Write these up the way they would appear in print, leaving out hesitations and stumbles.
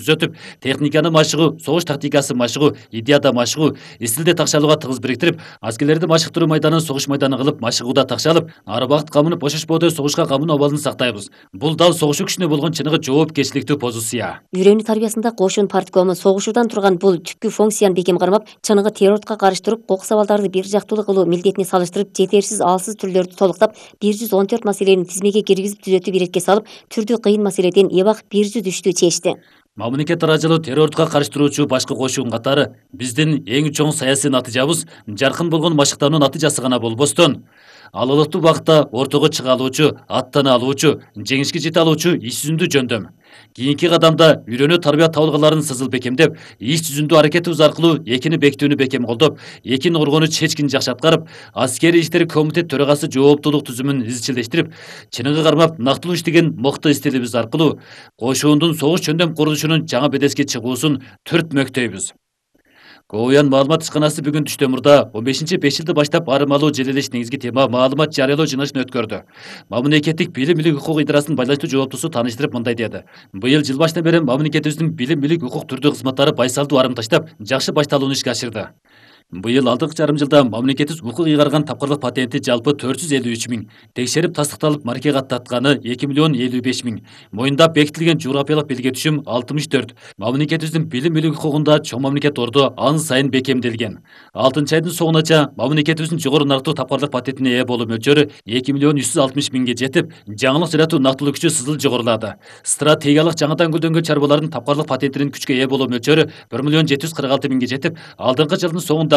түзөтүп, техниканы машыгуу, согуш тактикасы машыгуу, идеяда машыгуу, стилде такшалууга тыгыз бириктирип, аскерлерди машыктыруу майданын согуш майданы кылып, машыгууда такшалып, ары багыт камынып бошошпоодо согушка камынуу абалын сактайбыз. Бул дал согуш күчүнө болгон чыныгы жоопкерчиликтүү позиция. Үйрөнүү тарбиясында кошун парткому согушуудан турган бул түпкү функцияны бекем кармап, чыныгы террордука каршы туруп, кокус абалдарды бир жактуулуу кылуу милдетине салыштырып, жетерсиз алсыз түрлөрдү толуктап, 114 маселени тизмеге киргизип түзөтүп иретке салып, түрдүү кыйын маселеден эбак 103 чечти. Мамлекет арачылуу террордука каршы туруучу башкы кошуун катары биздин эң чоң саясий натыйжабыз жаркын болгон машыктануу натыйжасы гана болбостон, ал олуттуу багытта ортого чыга алуучу, аттана алуучу, жеңишке жете алуучу иш жүзүндүү жөндөм. Кийинки кадамда үйрөнүү тарбия табылгаларын сызыл бекемдеп, иш жүзүндүү аракетибиз аркылуу экини бекитүүнү бекем колдоп, экини коргонуу чечкин жакшы аткарып, аскери иштер комитет төрагасы жооптуулук түзүмүн изчилдештирип, чыныгы кармап нактылуу иштеген мыкты стилибиз аркылуу кошуундун согуш жөндөм курулушунун жаңы бедеске чыгуусун түртмөктөйбүз. Коуян маалымат ишканасы бүгүн Түштөмүрдө 15-5 баштап арымалуу желелеш негизги тема маалымат жарыялоо жыйналышын өткөрдү. Мамлекеттик билим милик укук идерасын байланыштуу жооптусу тааныштырып мындай деди. Быйыл жыл башынан бери мамлекетибиздин билим милик укук түрдүү кызматтары байсалдуу арым таштап, жакшы башталууну ишке ашырды. Быйыл алдыңкы жарым жылда мамлекетибиз укук ыйгарган тапкырлык патенти жалпы 453 миң, текшерип тастыкталып маркага каттатканы 2 миллион 55 миң, моюндап бекитилген жуграфиялык белге түшүм 64. Мамлекетибиздин билим милик укугунда чоң мамлекет орду ан сайын бекемделген. 6 айдын соңунача мамлекетибиздин жогору нарктуу тапкырлык патентине ээ болуу мөлчөрү 2 миллион 160 миңге жетип, жаңылык жаратуу нактылуу күчү сызыл жогорулады. Стратегиялык жаңыдан гүлдөнгөн чарбалардын тапкырлык патентинин күчкө ээ болуу мөлчөрү 1 миллион 746 миңге жетип, алдыңкы жылдын соңунда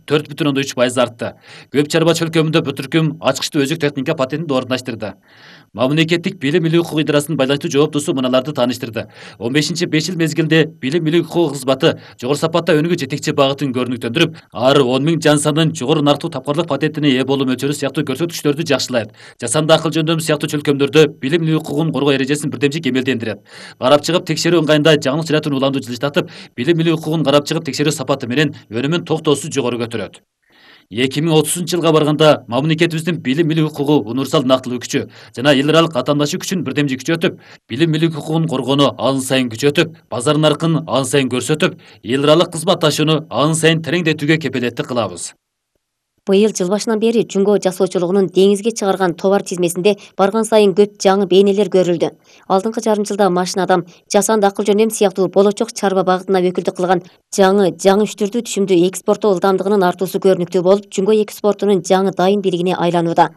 4,3% артты. Көп чарба чөлкөмүндө бүтүркүм ачкычтуу өзүк техника патентин орундаштырды. Мамлекеттик билим милик укук идарасынын байланыштуу жооптусу мыналарды тааныштырды. 15-5 жыл мезгилде билим милик укук кызматы жогору сапатта өнүгүү жетекчи багытын көрүнүктөндүрүп, ары 10 миң жан санын жогору нарктуу тапкырлык патентине ээ болуу мөлчөрү сыяктуу көрсөткүчтөрдү жакшылайт. Жасанды акыл жөндөмү сыяктуу чөлкөмдөрдө билим милик укугун коргоо эрежесин бирдемчик эмелдендирет. Карап чыгып текшерүү ыңгайында жаңылык жаратууну уланду жылыштатып, билим милик укугун карап чыгып текшерүү сапаты менен өнүмүн токтоосуз жогору көтөрөт. 2030-жылга барганда мамлекетибиздин билим милик укугу универсал нактылуу күчү жана эл аралык каттамдашы күчүн бирдемжик күчөтүп, билим милик укугун коргоону ан сайын күчөтүп, базар наркын ан сайын көрсөтүп, эл аралык кызматташууну ан сайын тереңдетүүгө кепелеттик кылабыз. Быйыл жыл башынан бери жүнгө жасоочулугунун деңизге чыгарган товар тизмесинде барган сайын көп жаңы бейнелер көрүлдү. Алдыңкы жарым жылда машина адам, жасанды акыл жөндөм сыяктуу болочок чарба багытына өкүлдүк кылган жаңы үчтүрдүү түшүмдүү экспорттоо ылдамдыгынын артуусу көрүнүктүү болуп, жүнгө экспортунун жаңы дайын бийлигине айланууда.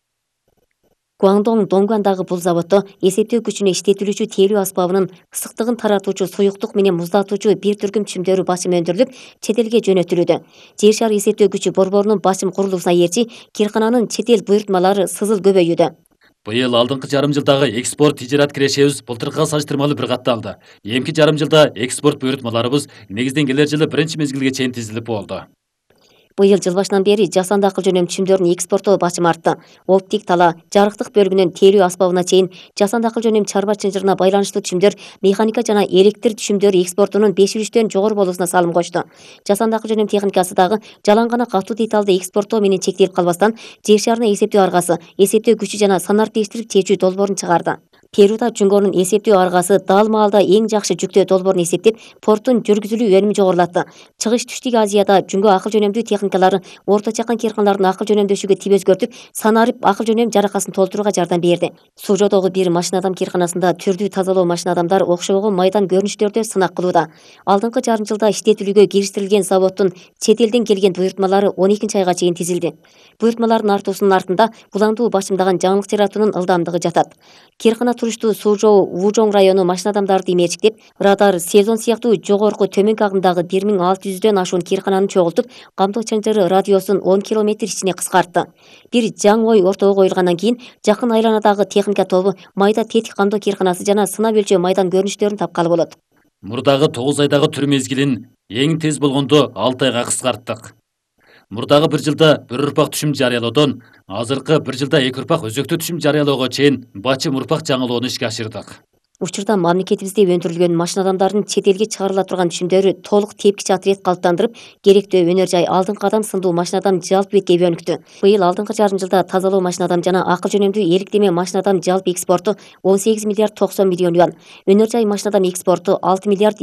Гуандong Донгуандагы бул заводдо эсептөө күчүнө иштетилүүчү тейлөө аспабынын ысыктыгын таратуучу суюктук менен муздатуучу бир түркүм түшүмдөрү башым өндүрүлүп, чет элге жөнөтүлүүдө. Жер шары эсептөө күчү борборунун башым курулуусуна ээрчи киркананын чет эл буйртмалары сызыл көбөйүүдө. Быйыл алдыңкы жарым жылдагы экспорт тижарат кирешебиз былтыркыга салыштырмалуу бир катталды. Эмки жарым жылда экспорт буйртмаларыбыз негизден келер жылы биринчи мезгилге чейин тизилип болду. Быйыл жыл башынан бери жасанды акыл жөнөм түшүмдөрүн экспорттоо башым артты. Оптик тала, жарыктык бөлүгүнөн тейлөө аспабына чейин жасанды акыл жөнөм чарба чынжырына байланыштуу түшүмдөр, механика жана электр түшүмдөрү экспортунун 5,3-төн жогору болуусуна салым кошту. Жасанды акыл жөнөм техникасы дагы жалаң гана катуу деталды экспорттоо менен чектелип калбастан, жер шарына эсептөө аргасы, эсептөө күчү жана санар тештирип чечүү долбоорун чыгарды. Перуда жүнгөнүн эсептөө аргасы дал маалда эң жакшы жүктөө долбоорун эсептеп, порттун жүргүзүлүү өнүмү жогорулатты. Чыгыш Түштүк Азияда жүнгө акыл жөнөмдүү техникалары орто чакан кирканалардын акыл жөнөмдөшүгө тип өзгөртүп, санарып акыл жөнөм жаракасын толтурууга жардам берди. Суужодогу бир машина адам кирканасында түрдүү тазалоо машина адамдар окшобогон майдан көрүнүштөрдө сынак кылууда. Алдыңкы жарым жылда иштетилүүгө кириштирилген заводдун чет элден келген буйртмалары 12-айга чейин тизилди. Буйртмалардын артуусунун артында уландуу башымдаган жаңылык жаратуунун ылдамдыгы жатат. Киркана туруштуу Сужоо Вужоң району машина адамдарды имечиктеп, радар, сезон сыяктуу жогорку төмөнкү агымдагы 1600дөн ашуун киркананы чогултуп, камдоо чынжыры радиосун 10 километр ичине кыскартты. Бир жаңы ой ортого коюлгандан кийин жакын айланадагы техника тобу майда тетик камдоо кирканасы жана сынап өлчөө майдан көрүнүштөрүн тапкалы болот. Мурдагы 9 айдагы түр мезгилин эң тез болгондо 6 айга кыскарттык. Мурдагы бир жылда бир урпак түшүм жарыялоодон азыркы бир жылда 2 урпак өзөктүү түшүм жарыялоого чейин бачым урпак жаңылоону ишке ашырдык. Учурда мамлекетибизде өндүрүлгөн машина адамдардын чет элге чыгарыла турган түшүмдөрү толук тепкич отряд калыптандырып, керектүү өнөр жай алдыңкы адам сындуу машина адам жалпы бетке өнүктү. Быйыл алдыңкы жарым жылда тазалоо машина адам жана акыл жөнөмдүү эликтеме машина адам жалпы экспорту 18 миллиард 90 миллион юан, өнөр жай машина адам экспорту 6 миллиард